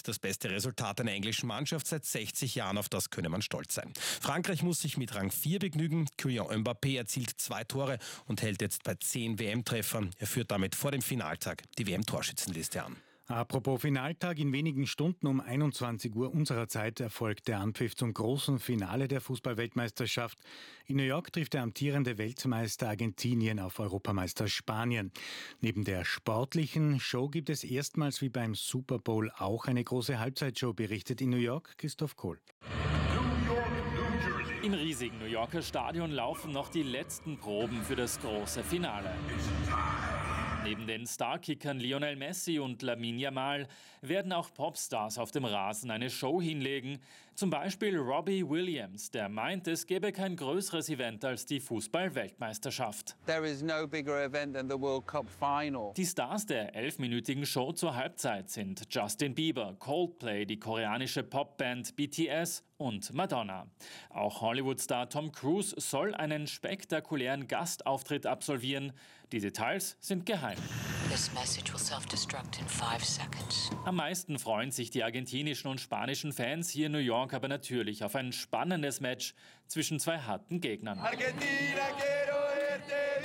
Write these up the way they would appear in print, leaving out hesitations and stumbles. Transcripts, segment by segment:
Nicht das beste Resultat einer englischen Mannschaft seit 60 Jahren, auf das könne man stolz sein. Frankreich muss sich mit Rang 4 begnügen. Kylian Mbappé erzielt 2 Tore und hält jetzt bei 10 WM-Treffern. Er führt damit vor dem Finaltag die WM-Torschützenliste an. Apropos Finaltag, in wenigen Stunden um 21 Uhr unserer Zeit erfolgt der Anpfiff zum großen Finale der Fußball-Weltmeisterschaft. In New York trifft der amtierende Weltmeister Argentinien auf Europameister Spanien. Neben der sportlichen Show gibt es erstmals wie beim Super Bowl auch eine große Halbzeitshow, berichtet in New York Christoph Kohl. Im riesigen New Yorker Stadion laufen noch die letzten Proben für das große Finale. Neben den Starkickern Lionel Messi und Lamine Yamal werden auch Popstars auf dem Rasen eine Show hinlegen. Zum Beispiel Robbie Williams, der meint, es gäbe kein größeres Event als die Fußball-Weltmeisterschaft. There is no bigger event than the World Cup Final. Die Stars der 11-minütigen Show zur Halbzeit sind Justin Bieber, Coldplay, die koreanische Popband BTS und Madonna. Auch Hollywood-Star Tom Cruise soll einen spektakulären Gastauftritt absolvieren. Die Details sind geheim. This message will self-destruct in 5 seconds. Am meisten freuen sich die argentinischen und spanischen Fans hier in New York aber natürlich auf ein spannendes Match zwischen 2 harten Gegnern. Argentina, quiero verte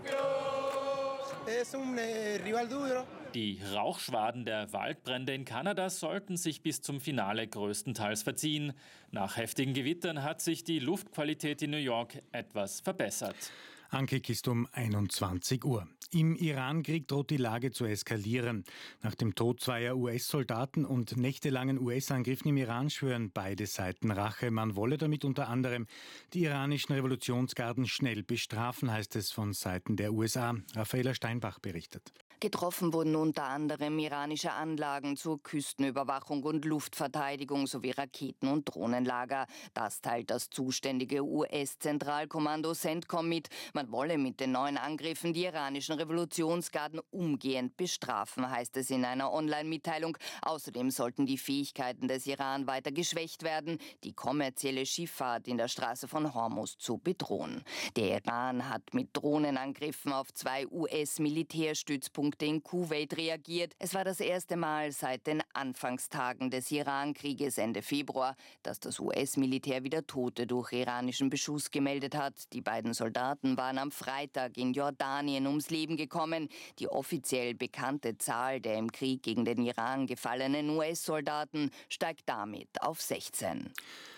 bicampeón. Es un rival duro. Die Rauchschwaden der Waldbrände in Kanada sollten sich bis zum Finale größtenteils verziehen. Nach heftigen Gewittern hat sich die Luftqualität in New York etwas verbessert. Ankick ist um 21 Uhr. Im Iran-Krieg droht die Lage zu eskalieren. Nach dem Tod 2 US-Soldaten und nächtelangen US-Angriffen im Iran schwören beide Seiten Rache. Man wolle damit unter anderem die iranischen Revolutionsgarden schnell bestrafen, heißt es von Seiten der USA. Raffaela Steinbach berichtet. Getroffen wurden unter anderem iranische Anlagen zur Küstenüberwachung und Luftverteidigung sowie Raketen- und Drohnenlager. Das teilt das zuständige US-Zentralkommando CENTCOM mit. Man wolle mit den neuen Angriffen die iranischen Revolutionsgarden umgehend bestrafen, heißt es in einer Online-Mitteilung. Außerdem sollten die Fähigkeiten des Iran weiter geschwächt werden, die kommerzielle Schifffahrt in der Straße von Hormuz zu bedrohen. Der Iran hat mit Drohnenangriffen auf 2 US-Militärstützpunkte in Kuwait reagiert. Es war das erste Mal seit den Anfangstagen des Iran-Krieges Ende Februar, dass das US-Militär wieder Tote durch iranischen Beschuss gemeldet hat. Die beiden Soldaten waren am Freitag in Jordanien ums Leben gekommen. Die offiziell bekannte Zahl der im Krieg gegen den Iran gefallenen US-Soldaten steigt damit auf 16.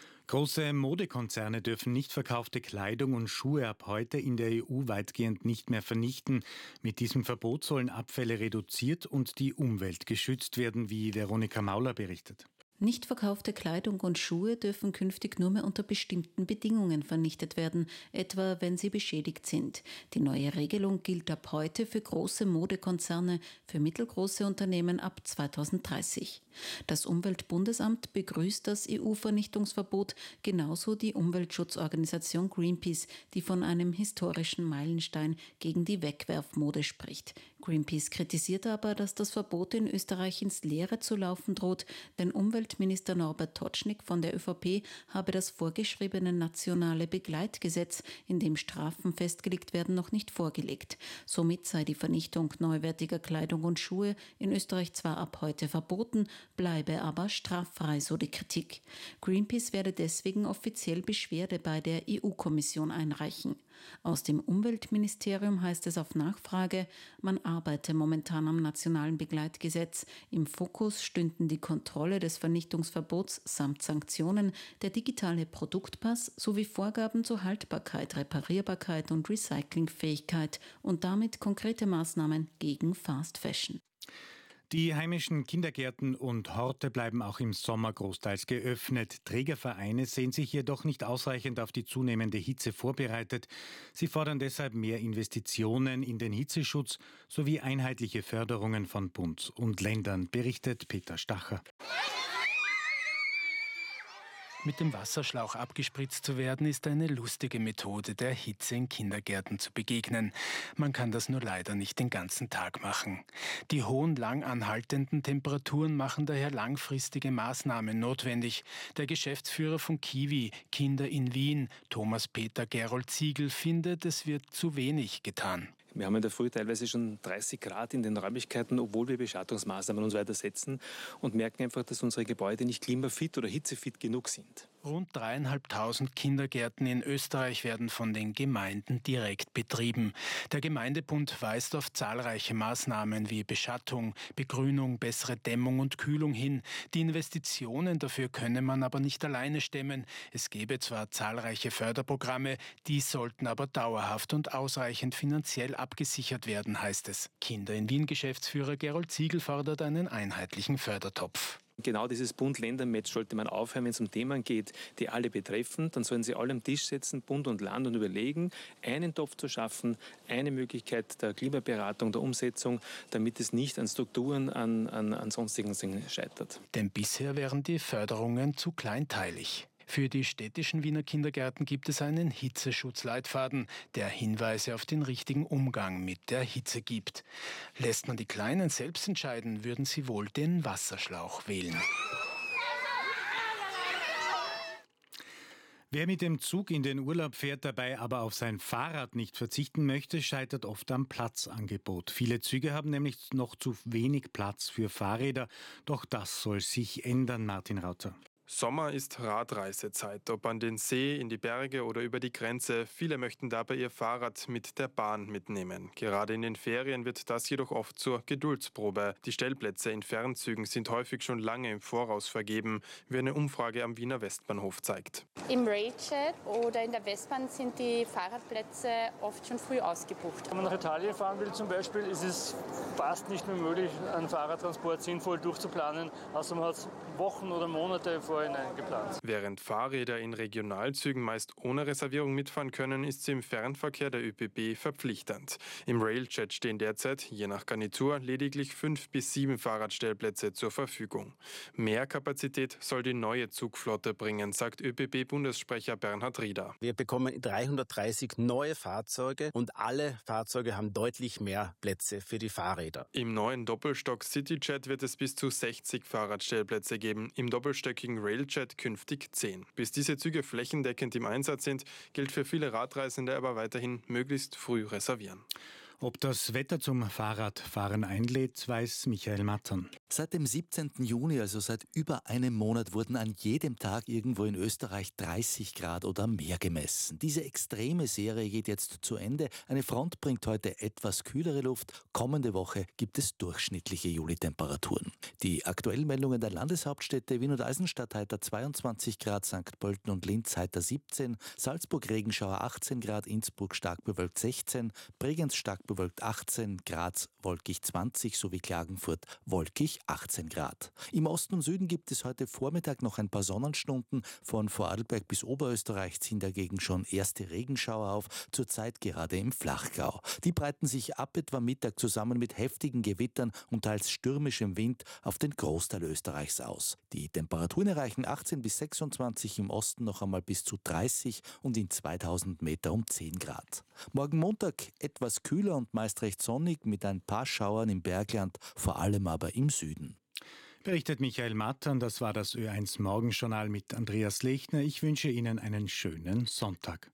Große Modekonzerne dürfen nicht verkaufte Kleidung und Schuhe ab heute in der EU weitgehend nicht mehr vernichten. Mit diesem Verbot sollen Abfälle reduziert und die Umwelt geschützt werden, wie Veronika Mauler berichtet. Nicht verkaufte Kleidung und Schuhe dürfen künftig nur mehr unter bestimmten Bedingungen vernichtet werden, etwa wenn sie beschädigt sind. Die neue Regelung gilt ab heute für große Modekonzerne, für mittelgroße Unternehmen ab 2030. Das Umweltbundesamt begrüßt das EU-Vernichtungsverbot, genauso die Umweltschutzorganisation Greenpeace, die von einem historischen Meilenstein gegen die Wegwerfmode spricht. Greenpeace kritisiert aber, dass das Verbot in Österreich ins Leere zu laufen droht, denn Umweltminister Norbert Totschnig von der ÖVP habe das vorgeschriebene nationale Begleitgesetz, in dem Strafen festgelegt werden, noch nicht vorgelegt. Somit sei die Vernichtung neuwertiger Kleidung und Schuhe in Österreich zwar ab heute verboten, bleibe aber straffrei, so die Kritik. Greenpeace werde deswegen offiziell Beschwerde bei der EU-Kommission einreichen. Aus dem Umweltministerium heißt es auf Nachfrage, man arbeite momentan am nationalen Begleitgesetz. Im Fokus stünden die Kontrolle des Vernichtungsverbots samt Sanktionen, der digitale Produktpass sowie Vorgaben zur Haltbarkeit, Reparierbarkeit und Recyclingfähigkeit und damit konkrete Maßnahmen gegen Fast Fashion. Die heimischen Kindergärten und Horte bleiben auch im Sommer großteils geöffnet. Trägervereine sehen sich jedoch nicht ausreichend auf die zunehmende Hitze vorbereitet. Sie fordern deshalb mehr Investitionen in den Hitzeschutz sowie einheitliche Förderungen von Bund und Ländern, berichtet Peter Stacher. Mit dem Wasserschlauch abgespritzt zu werden, ist eine lustige Methode, der Hitze in Kindergärten zu begegnen. Man kann das nur leider nicht den ganzen Tag machen. Die hohen, lang anhaltenden Temperaturen machen daher langfristige Maßnahmen notwendig. Der Geschäftsführer von Kiwi, Kinder in Wien, Thomas Peter Gerold Ziegel, findet, es wird zu wenig getan. Wir haben in der Früh teilweise schon 30 Grad in den Räumlichkeiten, obwohl wir Beschattungsmaßnahmen uns weiter setzen und merken einfach, dass unsere Gebäude nicht klimafit oder hitzefit genug sind. Rund 3.500 Kindergärten in Österreich werden von den Gemeinden direkt betrieben. Der Gemeindebund weist auf zahlreiche Maßnahmen wie Beschattung, Begrünung, bessere Dämmung und Kühlung hin. Die Investitionen dafür könne man aber nicht alleine stemmen. Es gäbe zwar zahlreiche Förderprogramme, die sollten aber dauerhaft und ausreichend finanziell abgesichert werden, heißt es. Kinder in Wien-Geschäftsführer Gerold Ziegel fordert einen einheitlichen Fördertopf. Genau dieses Bund-Länder-Match sollte man aufhören, wenn es um Themen geht, die alle betreffen. Dann sollen sie alle am Tisch sitzen, Bund und Land, und überlegen, einen Topf zu schaffen, eine Möglichkeit der Klimaberatung, der Umsetzung, damit es nicht an Strukturen, an sonstigen Dingen scheitert. Denn bisher wären die Förderungen zu kleinteilig. Für die städtischen Wiener Kindergärten gibt es einen Hitzeschutzleitfaden, der Hinweise auf den richtigen Umgang mit der Hitze gibt. Lässt man die Kleinen selbst entscheiden, würden sie wohl den Wasserschlauch wählen. Wer mit dem Zug in den Urlaub fährt, dabei aber auf sein Fahrrad nicht verzichten möchte, scheitert oft am Platzangebot. Viele Züge haben nämlich noch zu wenig Platz für Fahrräder. Doch das soll sich ändern, Martin Rauter. Sommer ist Radreisezeit, ob an den See, in die Berge oder über die Grenze. Viele möchten dabei ihr Fahrrad mit der Bahn mitnehmen. Gerade in den Ferien wird das jedoch oft zur Geduldsprobe. Die Stellplätze in Fernzügen sind häufig schon lange im Voraus vergeben, wie eine Umfrage am Wiener Westbahnhof zeigt. Im Railjet oder in der Westbahn sind die Fahrradplätze oft schon früh ausgebucht. Wenn man nach Italien fahren will zum Beispiel, ist es fast nicht mehr möglich, einen Fahrradtransport sinnvoll durchzuplanen, außer man hat Wochen oder Monate vorher geplant. Während Fahrräder in Regionalzügen meist ohne Reservierung mitfahren können, ist sie im Fernverkehr der ÖBB verpflichtend. Im Railjet stehen derzeit, je nach Garnitur, lediglich 5 bis 7 Fahrradstellplätze zur Verfügung. Mehr Kapazität soll die neue Zugflotte bringen, sagt ÖBB-Bundessprecher Bernhard Rieder. Wir bekommen 330 neue Fahrzeuge und alle Fahrzeuge haben deutlich mehr Plätze für die Fahrräder. Im neuen Doppelstock CityJet wird es bis zu 60 Fahrradstellplätze geben, im doppelstöckigen Railjet künftig 10. Bis diese Züge flächendeckend im Einsatz sind, gilt für viele Radreisende aber weiterhin möglichst früh reservieren. Ob das Wetter zum Fahrradfahren einlädt, weiß Michael Mattern. Seit dem 17. Juni, also seit über einem Monat, wurden an jedem Tag irgendwo in Österreich 30 Grad oder mehr gemessen. Diese extreme Serie geht jetzt zu Ende. Eine Front bringt heute etwas kühlere Luft. Kommende Woche gibt es durchschnittliche Juli-Temperaturen. Die aktuellen Meldungen der Landeshauptstädte: Wien und Eisenstadt heiter 22 Grad, St. Pölten und Linz heiter 17, Salzburg Regenschauer 18 Grad, Innsbruck stark bewölkt 16, Bregenz stark bewölkt 18, Graz wolkig 20 sowie Klagenfurt wolkig 18 Grad. Im Osten und Süden gibt es heute Vormittag noch ein paar Sonnenstunden. Von Vorarlberg bis Oberösterreich ziehen dagegen schon erste Regenschauer auf, zurzeit gerade im Flachgau. Die breiten sich ab etwa Mittag zusammen mit heftigen Gewittern und teils stürmischem Wind auf den Großteil Österreichs aus. Die Temperaturen erreichen 18 bis 26, im Osten noch einmal bis zu 30 und in 2000 Meter um 10 Grad. Morgen Montag etwas kühler und meist recht sonnig mit ein paar Schauern im Bergland, vor allem aber im Süden. Berichtet Michael Mattern, das war das Ö1 Morgenjournal mit Andreas Lechner. Ich wünsche Ihnen einen schönen Sonntag.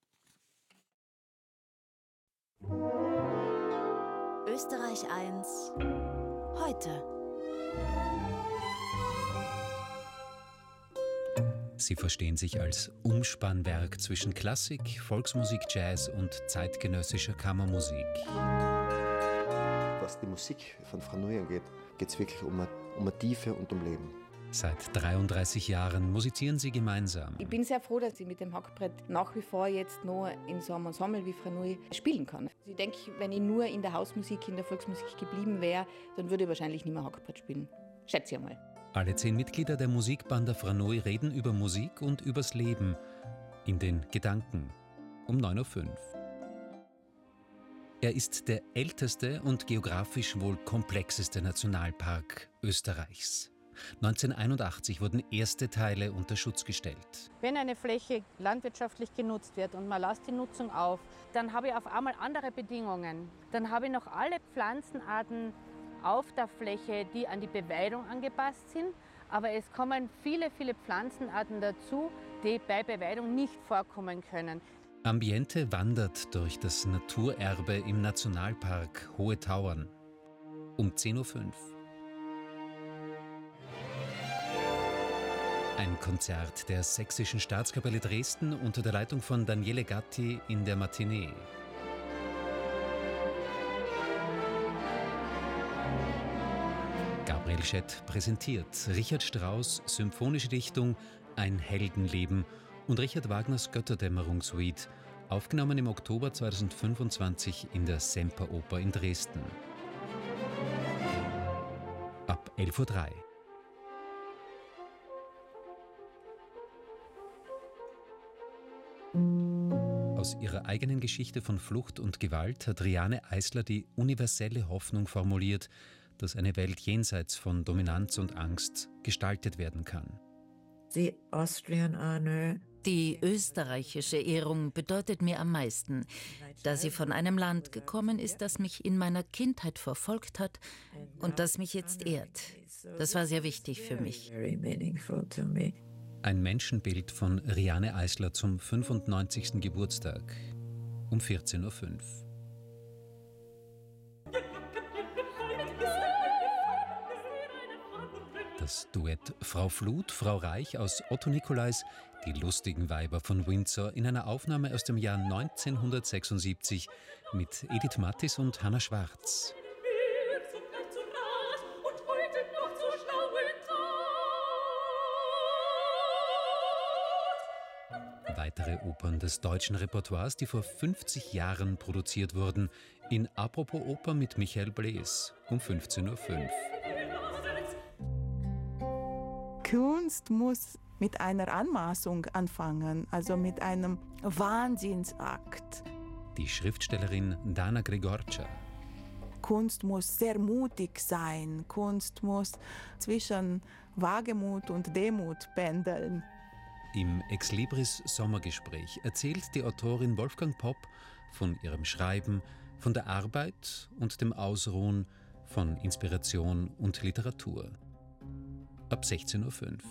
Österreich 1 heute. Sie verstehen sich als Umspannwerk zwischen Klassik, Volksmusik, Jazz und zeitgenössischer Kammermusik. Was die Musik von Frau Nui angeht, geht es wirklich um eine Tiefe und um Leben. Seit 33 Jahren musizieren sie gemeinsam. Ich bin sehr froh, dass ich mit dem Hackbrett nach wie vor jetzt noch in so einem Ensemble wie Frau Nui spielen kann. Ich denke, wenn ich nur in der Hausmusik, in der Volksmusik geblieben wäre, dann würde ich wahrscheinlich nicht mehr Hackbrett spielen. Schätze ich einmal. Alle 10 Mitglieder der Musikband der Frau Nui reden über Musik und übers Leben. In den Gedanken. Um 9.05 Uhr. Er ist der älteste und geografisch wohl komplexeste Nationalpark Österreichs. 1981 wurden erste Teile unter Schutz gestellt. Wenn eine Fläche landwirtschaftlich genutzt wird und man lässt die Nutzung auf, dann habe ich auf einmal andere Bedingungen. Dann habe ich noch alle Pflanzenarten auf der Fläche, die an die Beweidung angepasst sind. Aber es kommen viele, viele Pflanzenarten dazu, die bei Beweidung nicht vorkommen können. Ambiente wandert durch das Naturerbe im Nationalpark Hohe Tauern. Um 10.05 Uhr. Ein Konzert der Sächsischen Staatskapelle Dresden unter der Leitung von Daniele Gatti in der Matinee. Gabriel Schett präsentiert Richard Strauss' symphonische Dichtung Ein Heldenleben und Richard Wagners Götterdämmerungssuite, aufgenommen im Oktober 2025 in der Semperoper in Dresden. Ab 11.03 Uhr. Aus ihrer eigenen Geschichte von Flucht und Gewalt hat Riane Eisler die universelle Hoffnung formuliert, dass eine Welt jenseits von Dominanz und Angst gestaltet werden kann. The Austrian honor. Die österreichische Ehrung bedeutet mir am meisten, da sie von einem Land gekommen ist, das mich in meiner Kindheit verfolgt hat und das mich jetzt ehrt. Das war sehr wichtig für mich. Ein Menschenbild von Riane Eisler zum 95. Geburtstag um 14.05 Uhr. Das Duett Frau Flut, Frau Reich aus Otto Nicolais, die lustigen Weiber von Windsor, in einer Aufnahme aus dem Jahr 1976 mit Edith Mattis und Hanna Schwarz. Weitere Opern des deutschen Repertoires, die vor 50 Jahren produziert wurden, in Apropos Oper mit Michael Blees um 15.05 Uhr. Kunst muss mit einer Anmaßung anfangen, also mit einem Wahnsinnsakt. Die Schriftstellerin Dana Gregorcza. Kunst muss sehr mutig sein. Kunst muss zwischen Wagemut und Demut pendeln. Im Exlibris Sommergespräch erzählt die Autorin Wolfgang Popp von ihrem Schreiben, von der Arbeit und dem Ausruhen, von Inspiration und Literatur. Ab 16.05 Uhr.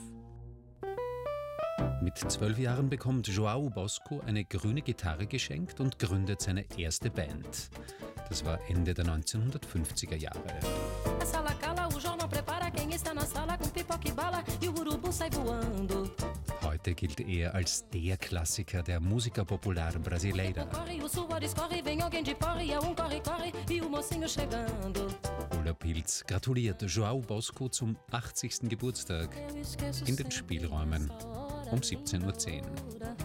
Mit 12 Jahren bekommt João Bosco eine grüne Gitarre geschenkt und gründet seine erste Band. Das war Ende der 1950er Jahre. Heute gilt er als der Klassiker der Música Popular Brasileira. Ulla Pilz gratuliert João Bosco zum 80. Geburtstag in den Spielräumen um 17.10 Uhr.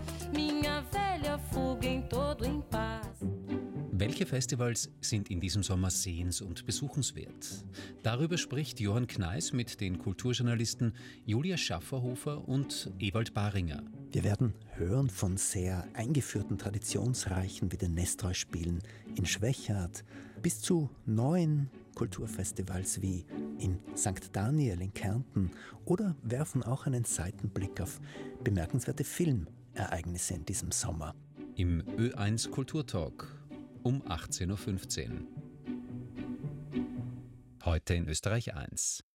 Welche Festivals sind in diesem Sommer sehens- und besuchenswert? Darüber spricht Johann Kneis mit den Kulturjournalisten Julia Schafferhofer und Ewald Baringer. Wir werden hören von sehr eingeführten, traditionsreichen wie den Nestroy-Spielen in Schwechat bis zu neuen Kulturfestivals wie in St. Daniel in Kärnten oder werfen auch einen Seitenblick auf bemerkenswerte Filmereignisse in diesem Sommer. Im Ö1 Kulturtalk um 18.15 Uhr. Heute in Österreich 1.